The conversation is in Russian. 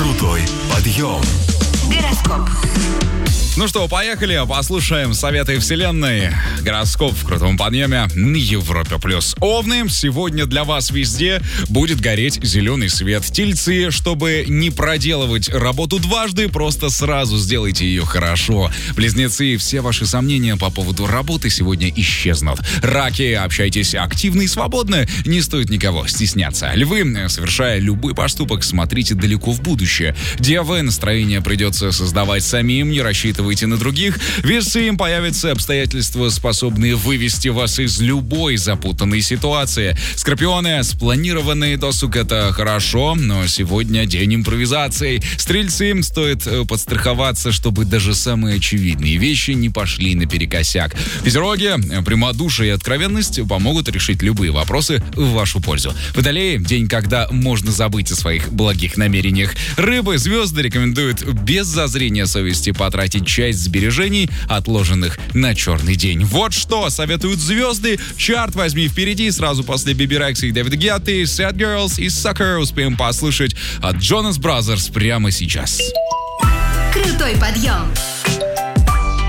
Крутой подъем. Гороскоп. Ну что, поехали, послушаем советы вселенной. Гороскоп в крутом подъеме на Европе+. Овны, сегодня для вас везде будет гореть зеленый свет. Тельцы, чтобы не проделывать работу дважды, просто сразу сделайте ее хорошо. Близнецы, все ваши сомнения по поводу работы сегодня исчезнут. Раки, общайтесь активно и свободно, не стоит никого стесняться. Львы, совершая любой поступок, смотрите далеко в будущее. Девы, настроение придется создавать самим, не рассчитывайте на других. Весы, им появятся обстоятельства, способные вывести вас из любой запутанной ситуации. Скорпионы, спланированный досуг — это хорошо, но сегодня день импровизации. Стрельцы, им стоит подстраховаться, чтобы даже самые очевидные вещи не пошли наперекосяк. Козероги, прямодушие и откровенность помогут решить любые вопросы в вашу пользу. Водолеи, день, когда можно забыть о своих благих намерениях. Рыбы, звезды рекомендуют без зазрения совести потратить часть сбережений, отложенных на черный день. Вот что советуют звезды. Чарт возьми впереди. Сразу после Биби Рекса и Дэвида Гетты, Sad Girls и Sucker успеем послушать от Jonas Brothers прямо сейчас. Крутой подъем.